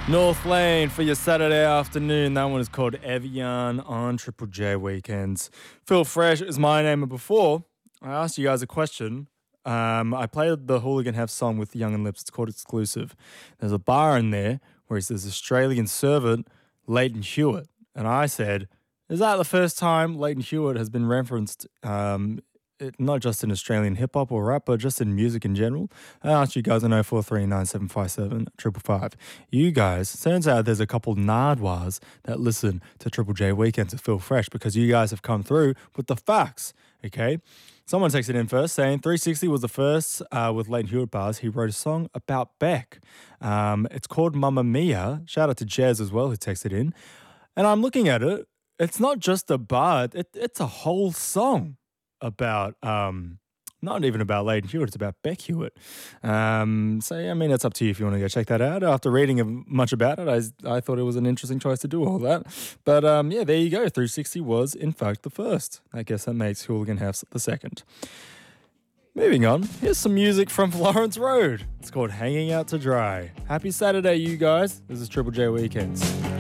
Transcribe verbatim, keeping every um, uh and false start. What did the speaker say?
North Lane for your Saturday afternoon. That one is called Evian on Triple J Weekends. Phil Fresh is my name, and before I asked you guys a question, um, I played the Hooligan Hef song with Young and Lips. It's called Exclusive. There's a bar in there where he says Australian servant Leighton Hewitt, and I said, is that the first time Leighton Hewitt has been referenced um, it, not just in Australian hip-hop or rap, but just in music in general? I asked you guys on oh four three nine seven five seven five five five. You guys, turns out there's a couple Nardwars that listen to Triple J Weekends with Phil Fresh because you guys have come through with the facts, okay? Someone texted in first saying three sixty was the first uh, with Leighton Hewitt bars. He wrote a song about Beck. Um, it's called Mamma Mia. Shout out to Jez as well who texted in. And I'm looking at it. It's not just a bar. It, it's a whole song about, um, not even about Leighton Hewitt, it's about Beck Hewitt. Um, so, yeah, I mean, it's up to you if you want to go check that out. After reading much about it, I, I thought it was an interesting choice to do all that. But, um, yeah, there you go. three sixty was, in fact, the first. I guess that makes Hooligan Hefs the second. Moving on, here's some music from Florence Road. It's called Hanging Out to Dry. Happy Saturday, you guys. This is Triple J Weekends.